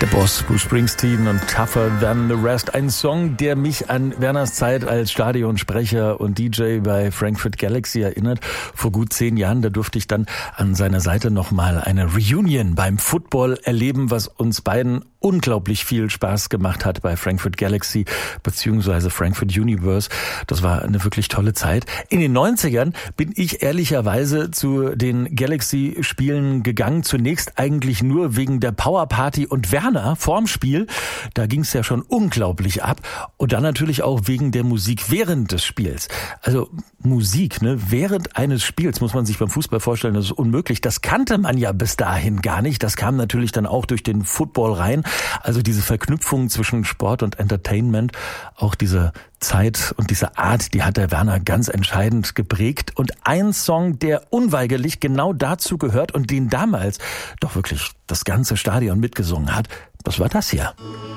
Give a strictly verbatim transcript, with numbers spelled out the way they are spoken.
Der Boss, Bruce Springsteen und Tougher Than the Rest. Ein Song, der mich an Werners Zeit als Stadionsprecher und D J bei Frankfurt Galaxy erinnert. Vor gut zehn Jahren, da durfte ich dann an seiner Seite nochmal eine Reunion beim Football erleben, was uns beiden unglaublich viel Spaß gemacht hat bei Frankfurt Galaxy beziehungsweise Frankfurt Universe. Das war eine wirklich tolle Zeit. In den neunzigern bin ich ehrlicherweise zu den Galaxy-Spielen gegangen. Zunächst eigentlich nur wegen der Powerparty und Werner vorm Spiel. Da ging es ja schon unglaublich ab. Und dann natürlich auch wegen der Musik während des Spiels. Also Musik, ne, während eines Spiels muss man sich beim Fußball vorstellen, das ist unmöglich. Das kannte man ja bis dahin gar nicht. Das kam natürlich dann auch durch den Football rein. Also diese Verknüpfung zwischen Sport und Entertainment, auch diese Zeit und diese Art, die hat der Werner ganz entscheidend geprägt. Und ein Song, der unweigerlich genau dazu gehört und den damals doch wirklich das ganze Stadion mitgesungen hat, das war das hier.